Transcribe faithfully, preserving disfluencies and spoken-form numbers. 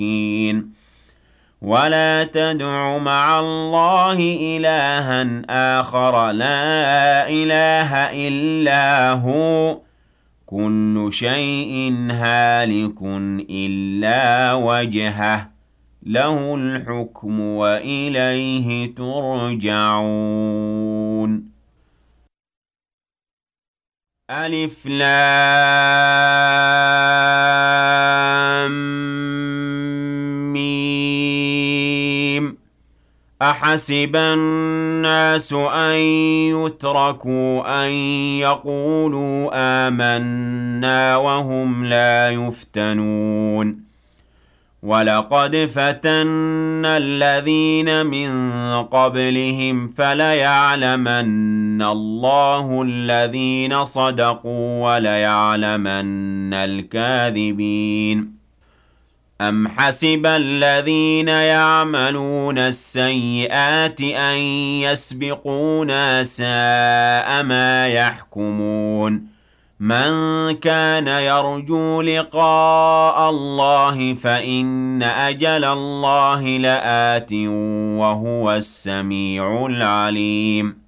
ولا تدع مع الله إلها آخر لا إله إلا هو كل شيء هالك إلا وجهه له الحكم وإليه ترجعون. ألف لام ميم أحسب الناس أن يتركوا أن يقولوا آمنا وهم لا يفتنون ولقد فتنا الذين من قبلهم فليعلمن الله الذين صدقوا وليعلمن الكاذبين. أم حسب الذين يعملون السيئات أن يسبقونا ساء ما يحكمون. من كان يرجو لقاء الله فإن أجل الله لآت وهو السميع العليم.